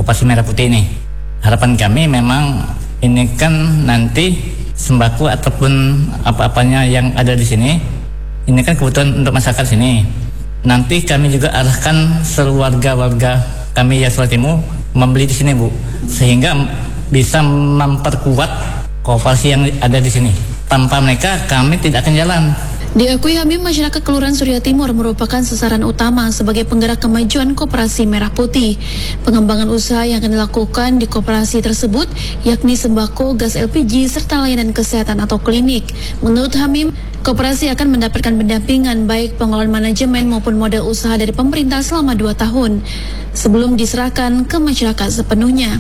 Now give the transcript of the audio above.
Koperasi Merah Putih ini. Harapan kami memang ini kan nanti sembako ataupun apa-apanya yang ada di sini, ini kan kebutuhan untuk masyarakat sini. Nanti kami juga arahkan seluruh warga kami Yaswal Timur membeli di sini, Bu, sehingga bisa memperkuat koperasi yang ada di sini. Tanpa mereka kami tidak akan jalan. Diakui Hamim, masyarakat Kelurahan Surya Timur merupakan sasaran utama sebagai penggerak kemajuan Koperasi Merah Putih. Pengembangan usaha yang akan dilakukan di koperasi tersebut yakni sembako, gas LPG, serta layanan kesehatan atau klinik. Menurut Hamim, koperasi akan mendapatkan pendampingan baik pengelolaan manajemen maupun modal usaha dari pemerintah selama 2 tahun sebelum diserahkan ke masyarakat sepenuhnya.